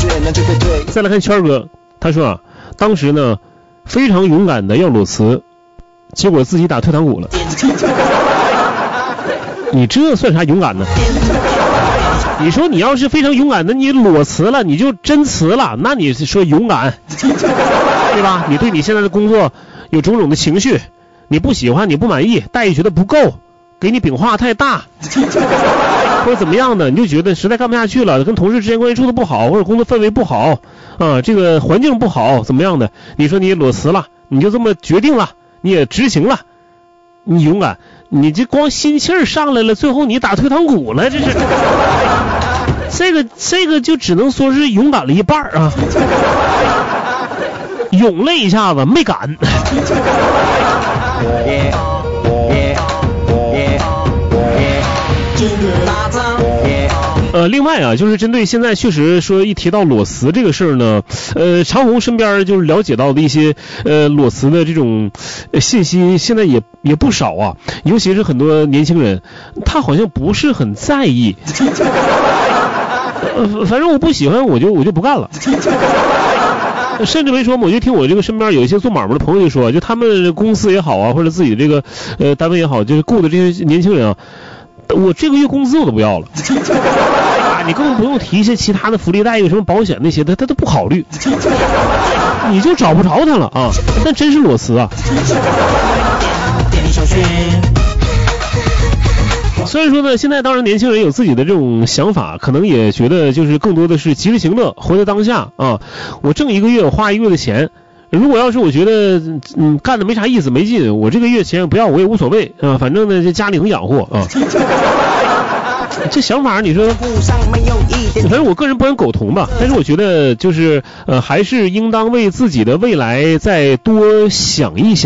再来看圈哥，他说啊，当时呢非常勇敢的要裸辞，结果自己打退堂鼓了。你这算啥勇敢呢？你说你要是非常勇敢的，你裸辞了，你就真辞了，那你说勇敢，对吧？你对你现在的工作有种种的情绪，你不喜欢，你不满意，待遇觉得不够，给你饼画太大，或者怎么样的，你就觉得实在干不下去了，跟同事之间关系处的不好，或者工作氛围不好啊，这个环境不好，怎么样的？你说你裸辞了，你就这么决定了，你也执行了，你勇敢，你这光心气儿上来了，最后你打退堂鼓了，这是。这个就只能说是勇敢了一半啊，勇了一下子没敢。另外啊，就是针对现在确实说一提到裸辞这个事儿呢，长虹身边就是了解到的一些裸辞的这种信息，现在也不少啊，尤其是很多年轻人，他好像不是很在意。反正我不喜欢，我就不干了。甚至没说，我就听我这个身边有一些做买卖的朋友就说，就他们公司也好啊，或者自己这个单位也好，就是雇的这些年轻人啊，我这个月工资我都不要了。啊，你更不用提一些其他的福利待遇，什么保险那些，他都不考虑，你就找不着他了啊！但真是裸辞啊。虽然说呢，现在当然年轻人有自己的这种想法，可能也觉得就是更多的是及时行乐，活在当下啊。我挣一个月，我花一个月的钱，如果要是我觉得干的没啥意思没劲，我这个月钱不要我也无所谓啊，反正呢这家里能养活啊。这想法你说，反正我个人不敢苟同吧，但是我觉得就是还是应当为自己的未来再多想一想。